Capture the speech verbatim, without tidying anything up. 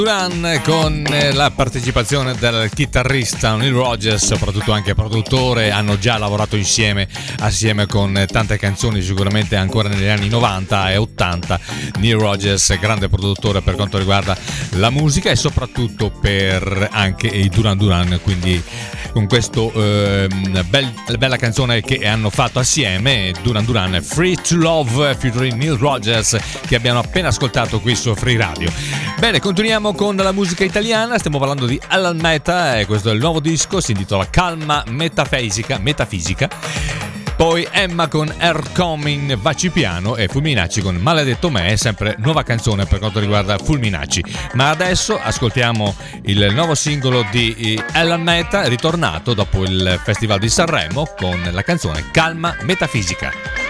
Duran con la partecipazione del chitarrista Neil Rogers, soprattutto anche produttore. Hanno già lavorato insieme assieme con tante canzoni, sicuramente ancora negli anni novanta e ottanta. Neil Rogers, grande produttore per quanto riguarda la musica e soprattutto per anche i Duran Duran, quindi con questo eh, bel, bella canzone che hanno fatto assieme, Duran Duran, Free to Love featuring Neil Rogers, che abbiamo appena ascoltato qui su Free Radio. Bene, continuiamo con la musica italiana. Stiamo parlando di Alan Meta e questo è il nuovo disco, si intitola Calma Metafisica, Metafisica. Poi Emma con Air Coming Vacipiano e Fulminacci con Maledetto Me, sempre nuova canzone per quanto riguarda Fulminacci. Ma adesso ascoltiamo il nuovo singolo di Alan Meta, ritornato dopo il Festival di Sanremo con la canzone Calma Metafisica.